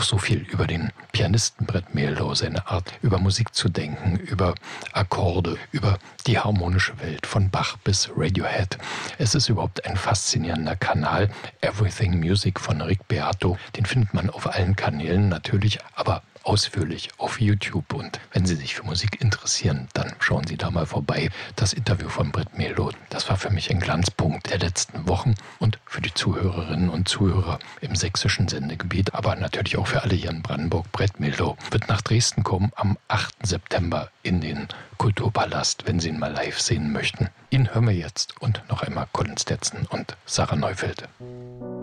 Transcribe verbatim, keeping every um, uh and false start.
so viel über den Pianisten Brett Mehldau, seine Art, über Musik zu denken, über Akkorde, über die harmonische Welt von Bach bis Radiohead. Es ist überhaupt ein faszinierender Kanal. Everything Music von Rick Beato, den findet man auf allen Kanälen natürlich, aber ausführlich auf YouTube. Und wenn Sie sich für Musik interessieren, dann schauen Sie da mal vorbei. Das Interview von Brett Mehldau, das war für mich ein Glanzpunkt der letzten Wochen und für die Zuhörerinnen und Zuhörer im sächsischen Sendegebiet, aber natürlich auch für alle hier in Brandenburg. Brett Mehldau wird nach Dresden kommen am achten September in den Kulturpalast, wenn Sie ihn mal live sehen möchten. Ihn hören wir jetzt und noch einmal Colin Stetson und Sarah Neufeld.